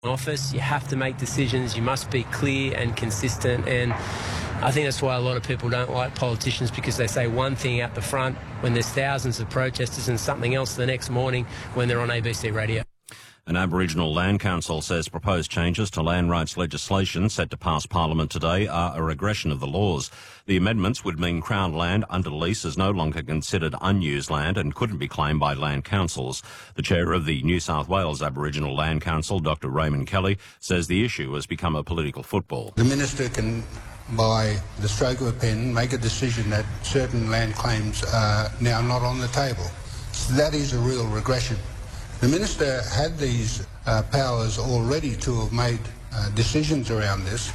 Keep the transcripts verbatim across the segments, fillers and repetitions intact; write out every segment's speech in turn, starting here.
office, you have to make decisions, you must be clear and consistent, and I think that's why a lot of people don't like politicians, because they say one thing out the front when there's thousands of protesters and something else the next morning when they're on A B C radio. An Aboriginal Land Council says proposed changes to land rights legislation set to pass Parliament today are a regression of the laws. The amendments would mean Crown land under lease is no longer considered unused land and couldn't be claimed by land councils. The chair of the New South Wales Aboriginal Land Council, Doctor Raymond Kelly, says the issue has become a political football. The minister can, by the stroke of a pen, make a decision that certain land claims are now not on the table. So that is a real regression. The minister had these uh, powers already to have made uh, decisions around this.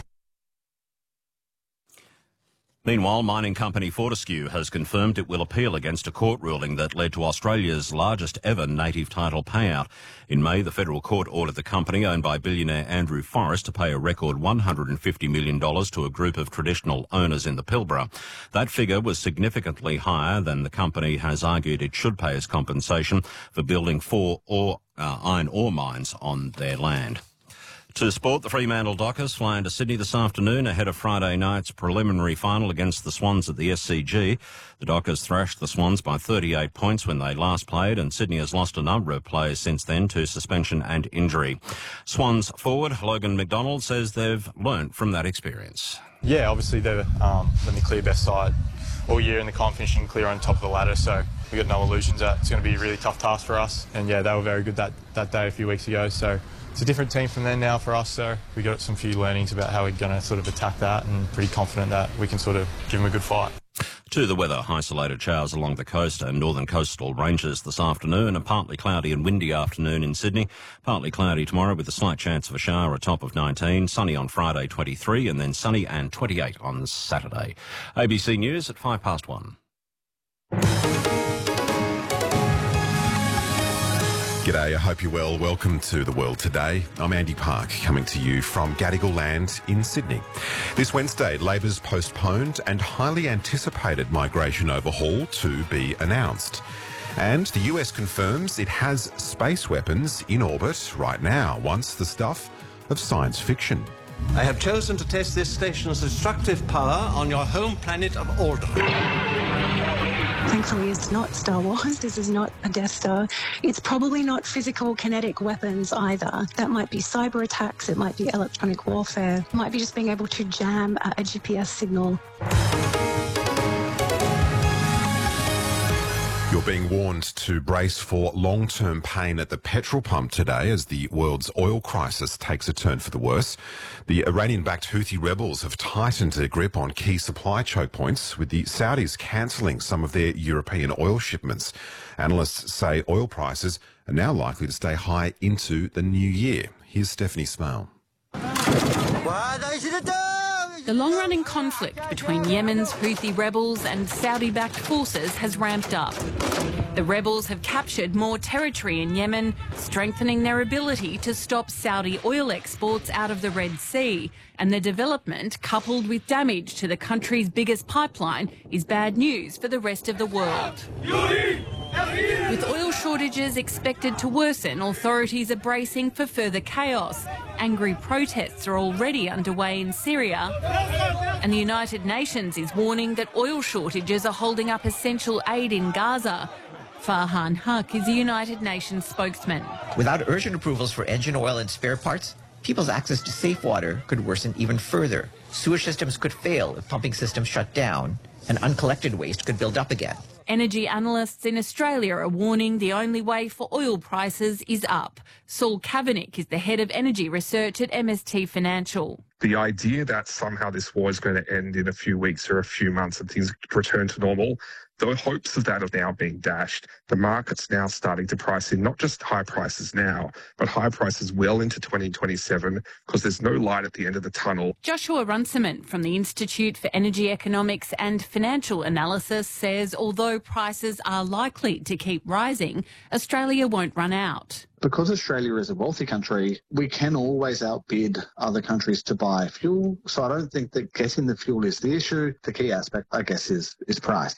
Meanwhile, mining company Fortescue has confirmed it will appeal against a court ruling that led to Australia's largest ever native title payout. In May, the federal court ordered the company, owned by billionaire Andrew Forrest, to pay a record one hundred fifty million dollars to a group of traditional owners in the Pilbara. That figure was significantly higher than the company has argued it should pay as compensation for building four ore, uh, iron ore mines on their land. To sport, the Fremantle Dockers fly into Sydney this afternoon ahead of Friday night's preliminary final against the Swans at the S C G. The Dockers thrashed the Swans by thirty-eight points when they last played, and Sydney has lost a number of players since then to suspension and injury. Swans forward Logan McDonald says they've learnt from that experience. Yeah, obviously they're um, the clear best side all year in the comp, finishing clear on top of the ladder, so we've got no illusions that it's going to be a really tough task for us. And yeah, they were very good that, that day a few weeks ago, so it's a different team from then now for us, so we got some few learnings about how we're going to sort of attack that, and pretty confident that we can sort of give them a good fight. To the weather, isolated showers along the coast and northern coastal ranges this afternoon. A partly cloudy and windy afternoon in Sydney. Partly cloudy tomorrow with a slight chance of a shower, a top of nineteen. Sunny on Friday, twenty-three, and then sunny and twenty-eight on Saturday. A B C News at five past one. G'day, I hope you're well. Welcome to The World Today. I'm Andy Park, coming to you from Gadigal Land in Sydney. This Wednesday, Labor's postponed and highly anticipated migration overhaul to be announced. And the U S confirms it has space weapons in orbit right now, once the stuff of science fiction. I have chosen to test this station's destructive power on your home planet of Alderaan. Thankfully, it's not Star Wars. This is not a Death Star. It's probably not physical kinetic weapons either. That might be cyber attacks. It might be electronic warfare. It might be just being able to jam a G P S signal. You're being warned to brace for long-term pain at the petrol pump today as the world's oil crisis takes a turn for the worse. The Iranian-backed Houthi rebels have tightened their grip on key supply choke points, with the Saudis cancelling some of their European oil shipments. Analysts say oil prices are now likely to stay high into the new year. Here's Stephanie Smale. The long-running conflict between Yemen's Houthi rebels and Saudi-backed forces has ramped up. The rebels have captured more territory in Yemen, strengthening their ability to stop Saudi oil exports out of the Red Sea. And the development, coupled with damage to the country's biggest pipeline, is bad news for the rest of the world. With oil shortages expected to worsen, authorities are bracing for further chaos. Angry protests are already underway in Syria, and the United Nations is warning that oil shortages are holding up essential aid in Gaza. Farhan Haq is the United Nations spokesman. Without urgent approvals for engine oil and spare parts, people's access to safe water could worsen even further. Sewer systems could fail if pumping systems shut down, and uncollected waste could build up again. Energy analysts in Australia are warning the only way for oil prices is up. Saul Kavanagh is the head of energy research at M S T Financial. The idea that somehow this war is going to end in a few weeks or a few months and things return to normal, the hopes of that are now being dashed. The market's now starting to price in not just high prices now, but high prices well into twenty twenty-seven because there's no light at the end of the tunnel. Joshua Runciman from the Institute for Energy Economics and Financial Analysis says although prices are likely to keep rising, Australia won't run out. Because Australia is a wealthy country, we can always outbid other countries to buy fuel. So I don't think that getting the fuel is the issue. The key aspect, I guess, is, is price. But he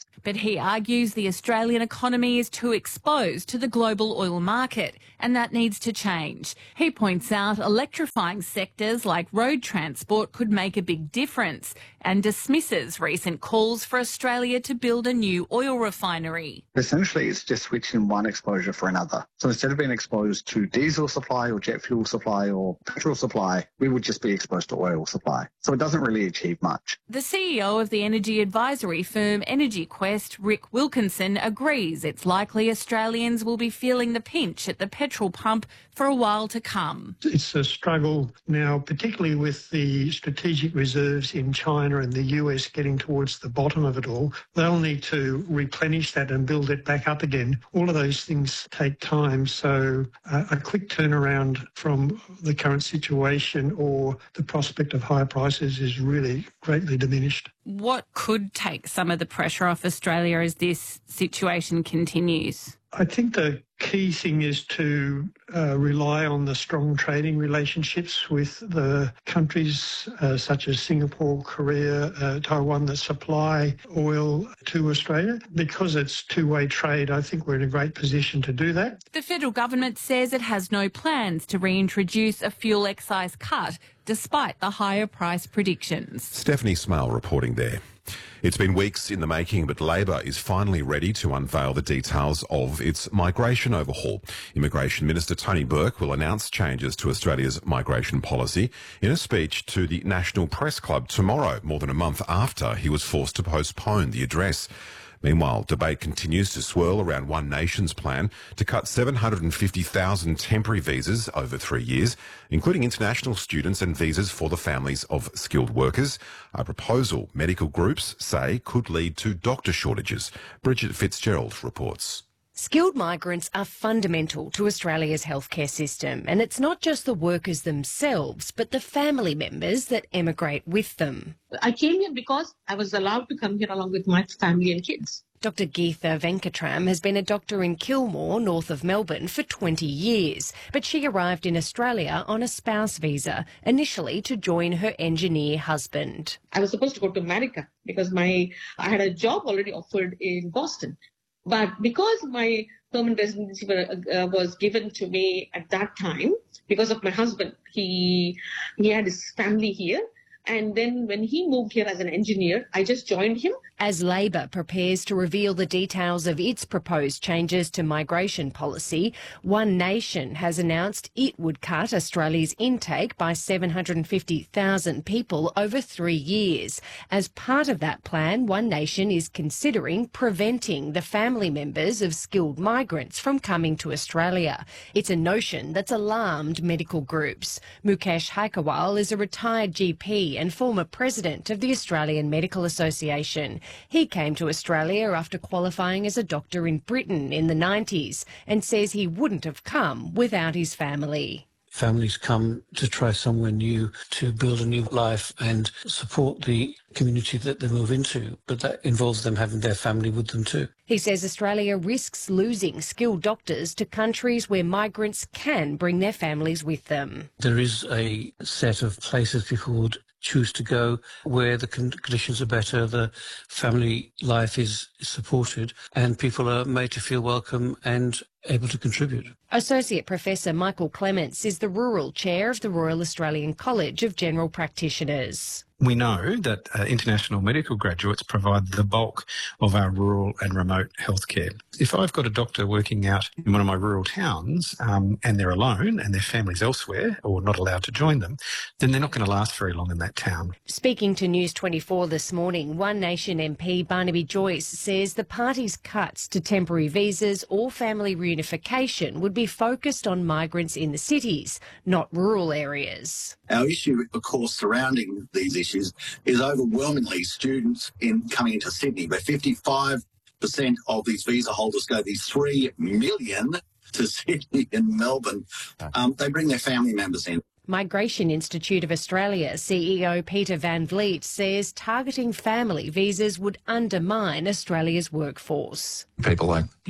He argues the Australian economy is too exposed to the global oil market and that needs to change. He points out electrifying sectors like road transport could make a big difference and dismisses recent calls for Australia to build a new oil refinery. Essentially, it's just switching one exposure for another. So instead of being exposed to diesel supply or jet fuel supply or petrol supply, we would just be exposed to oil supply. So it doesn't really achieve much. The C E O of the energy advisory firm Energy Quest, Rick Wilkinson, agrees it's likely Australians will be feeling the pinch at the petrol pump for a while to come. It's a struggle now, particularly with the strategic reserves in China and the U S getting towards the bottom of it all. They'll need to replenish that and build it back up again. All of those things take time, so uh, a quick turnaround from the current situation or the prospect of higher prices is really greatly diminished. What could take some of the pressure off Australia as this situation continues? I think the key thing is to uh, rely on the strong trading relationships with the countries uh, such as Singapore, Korea, uh, Taiwan that supply oil to Australia. Because it's two-way trade, I think we're in a great position to do that. The federal government says it has no plans to reintroduce a fuel excise cut, despite the higher price predictions. Stephanie Smale reporting there. It's been weeks in the making, but Labor is finally ready to unveil the details of its migration overhaul. Immigration Minister Tony Burke will announce changes to Australia's migration policy in a speech to the National Press Club tomorrow, more than a month after he was forced to postpone the address. Meanwhile, debate continues to swirl around One Nation's plan to cut seven hundred fifty thousand temporary visas over three years, including international students and visas for the families of skilled workers, a proposal medical groups say could lead to doctor shortages. Bridget Fitzgerald reports. Skilled migrants are fundamental to Australia's healthcare system, and it's not just the workers themselves, but the family members that emigrate with them. I came here because I was allowed to come here along with my family and kids. Doctor Geetha Venkatram has been a doctor in Kilmore, north of Melbourne, for twenty years, but she arrived in Australia on a spouse visa, initially to join her engineer husband. I was supposed to go to America because my I had a job already offered in Boston. But because my permanent residency uh, was given to me at that time, because of my husband, he he had his family here. And then when he moved here as an engineer, I just joined him. As Labor prepares to reveal the details of its proposed changes to migration policy, One Nation has announced it would cut Australia's intake by seven hundred fifty thousand people over three years. As part of that plan, One Nation is considering preventing the family members of skilled migrants from coming to Australia. It's a notion that's alarmed medical groups. Mukesh Haikawal is a retired G P and former president of the Australian Medical Association. He came to Australia after qualifying as a doctor in Britain in the nineties and says he wouldn't have come without his family. Families come to try somewhere new, to build a new life and support the community that they move into, but that involves them having their family with them too. He says Australia risks losing skilled doctors to countries where migrants can bring their families with them. There is a set of places people would choose to go where the conditions are better, the family life is supported, and people are made to feel welcome and able to contribute. Associate Professor Michael Clements is the rural chair of the Royal Australian College of General Practitioners. We know that uh, international medical graduates provide the bulk of our rural and remote healthcare. If I've got a doctor working out in one of my rural towns um, and they're alone and their family's elsewhere or not allowed to join them, then they're not going to last very long in that town. Speaking to News twenty-four this morning, One Nation M P Barnaby Joyce says the party's cuts to temporary visas or family reunification would be focused on migrants in the cities, not rural areas. Our issue, of course, surrounding these issues is overwhelmingly students in coming into Sydney, where fifty-five percent of these visa holders go, these three million to Sydney and Melbourne. Um, they bring their family members in. Migration Institute of Australia C E O Peter Van Vliet says targeting family visas would undermine Australia's workforce. People like, you know,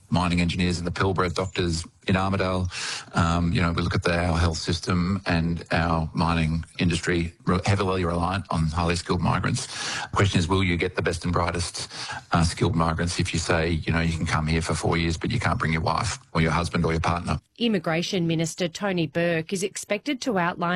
mining engineers in the Pilbara, doctors in Armidale. Um, you know, we look at the, our health system and our mining industry heavily reliant on highly skilled migrants. The question is, will you get the best and brightest uh, skilled migrants if you say, you know, you can come here for four years but you can't bring your wife or your husband or your partner? Immigration Minister Tony Burke is expected to outline